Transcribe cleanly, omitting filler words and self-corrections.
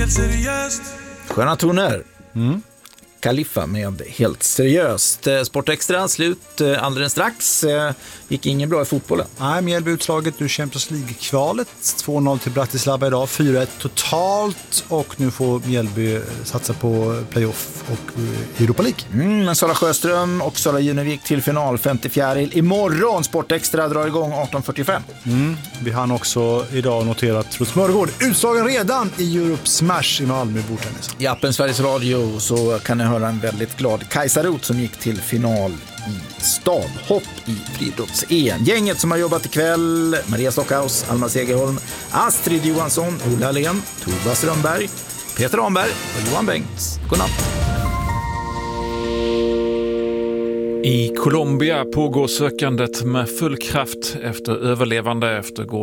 helt seriöst. Sköna toner. Khalifa med helt seriöst. Sportextra slut alldeles strax. Gick ingen bra i fotbollen. Nej, Mjällby utslaget ur Champions League-kvalet. 2-0 till Bratislava idag, 4-1 totalt. Och nu får Mjällby satsa på playoff och Europa League. Sara Sjöström och Sara Junevik till final 54 imorgon. Sportextra drar igång 18:45. Vi hann också idag notera att Trots Mörgård utslagen redan i Europe Smash i Malmö bordtennis. I appen Sveriges Radio så kan ni höra en väldigt glad Kajsa Roth som gick till final i stavhopp i friidrotts-EM. Gänget som har jobbat ikväll: Maria Stockhaus, Alma Segerholm, Astrid Johansson, Ola Len, Tova Strömberg, Peter Ramberg och Johan Bengts. Godnatt. I Colombia pågår sökandet med full kraft efter överlevande efter